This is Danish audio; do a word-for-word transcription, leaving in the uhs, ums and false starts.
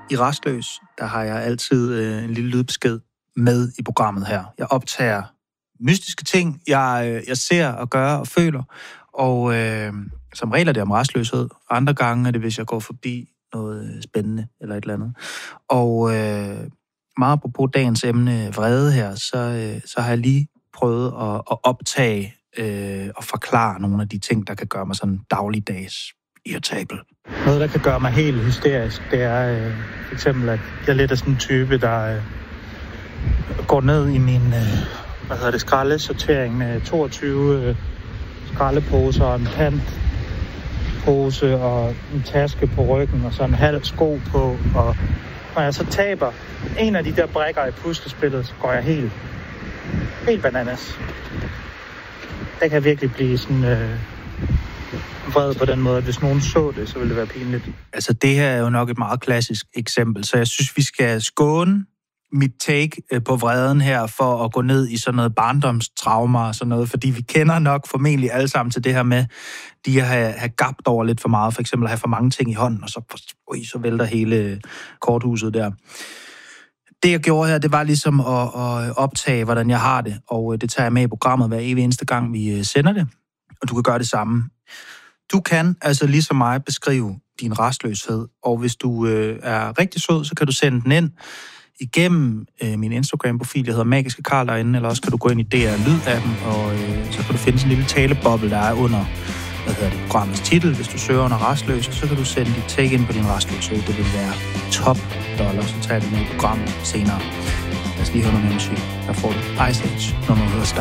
I Rastløs, der har jeg altid øh, en lille lydbesked med i programmet her. Jeg optager mystiske ting, jeg, jeg ser og gør og føler, og øh, som regel er det om rastløshed. Andre gange er det, hvis jeg går forbi noget spændende eller et eller andet. Og øh, meget apropos dagens emne vrede her, så, øh, så har jeg lige prøvet at, at optage øh, og forklare nogle af de ting, der kan gøre mig sådan dagligdags irritabel. Noget, der kan gøre mig helt hysterisk, det er øh, for eksempel, at jeg lidt er sådan en type, der øh, går ned i min øh, hvad hedder det, skraldesortering med toogtyve øh, skraldeposer og en pantpose og en taske på ryggen og så en halv sko på. Og når jeg så taber en af de der brikker i puslespillet, så går jeg helt, helt bananas. Det kan virkelig blive sådan øh, vred på den måde, at hvis nogen så det, så ville det være pinligt. Altså det her er jo nok et meget klassisk eksempel, så jeg synes, vi skal skåne mit take på vreden her for at gå ned i sådan noget barndomstraumer og sådan noget, fordi vi kender nok formentlig alle sammen til det her med de at have, have gabt over lidt for meget, for eksempel at have for mange ting i hånden, og så, ui, så vælter hele korthuset der. Det jeg gjorde her, det var ligesom at, at optage, hvordan jeg har det, og det tager jeg med i programmet hver evig eneste gang, vi sender det, og du kan gøre det samme. Du kan altså ligesom mig beskrive din rastløshed, og hvis du øh, er rigtig sød, så kan du sende den ind igennem øh, min Instagram-profil, der hedder Magiske Karl derinde, eller også kan du gå ind i D R Lyd-appen, og øh, så kan du finde sådan en lille taleboble, der er under, hvad hedder det, programmets titel. Hvis du søger under rastløs, så kan du sende dit take ind på din rastløshed. Det vil være top dollar, så tager det med i programmet senere. Lad os lige høre noget musik. Der får du Ice Age, når man hedder